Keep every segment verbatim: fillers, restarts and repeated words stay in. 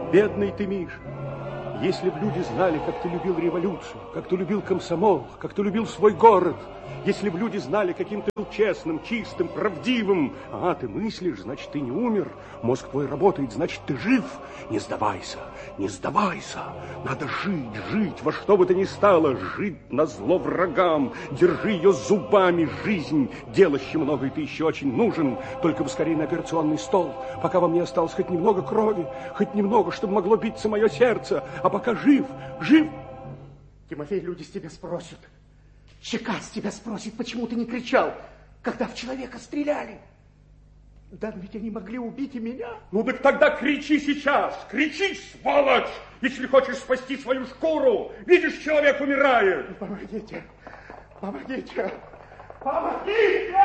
Бедный ты, Миша. Если б люди знали, как ты любил революцию, как ты любил комсомол, как ты любил свой город, если б люди знали, каким ты был честным, чистым, правдивым. А, ты мыслишь, значит, ты не умер. Мозг твой работает, значит, ты жив. Не сдавайся, не сдавайся. Надо жить, жить, во что бы то ни стало. Жить назло врагам. Держи ее зубами, жизнь. Делаще много, и ты еще очень нужен. Только бы скорее на операционный стол, пока во мне осталось хоть немного крови, хоть немного, чтобы могло биться мое сердце. А пока жив, жив. Тимофей, люди с тебя спросят. Чека с тебя спросит, почему ты не кричал, когда в человека стреляли. Да ведь они могли убить и меня. Ну так тогда кричи сейчас, кричи, сволочь, если хочешь спасти свою шкуру. Видишь, человек умирает. Помогите, помогите, помогите!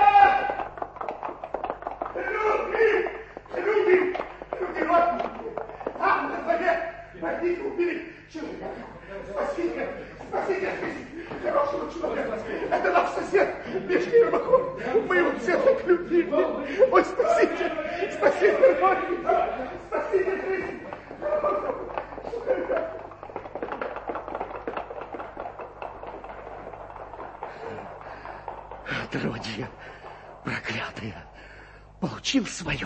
Люди, люди, люди, родненькие, там на дворе, найдите, убили человека. Спасите, спасите жизнь хорошего человека. Это наш сосед, Мишка Ермаков. Мы его все так любили. Ой, спасите, спасите, родненькие, спасите жизнь хорошего человека. Отродье проклятое, получил свое.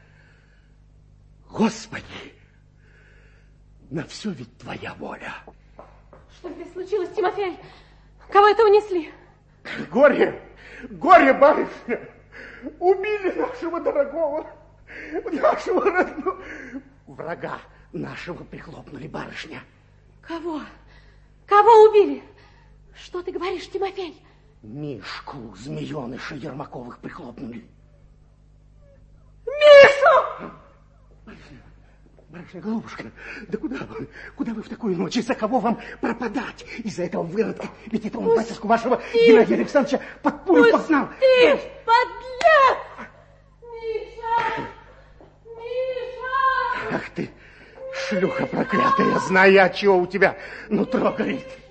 Господи, на все ведь твоя воля. Что здесь случилось, Тимофей? Кого это унесли? Горе, горе, барышня. Убили нашего дорогого, нашего родного. Врага нашего прихлопнули, барышня. Кого? Кого убили? Что ты говоришь, Тимофей? Мишку, змееныша Ермаковых прихлопнули. Мишу! Барышня, барышня, голубушка, да куда вы? Куда вы в такую ночь? Из-за кого вам пропадать? Из-за этого выродка? Ведь это он батюшку вашего Геннадия Александровича под пулю погнал. Ты, подлец! Миша! Миша! Ах ты, шлюха проклятая, знаю, от чего у тебя нутро горит.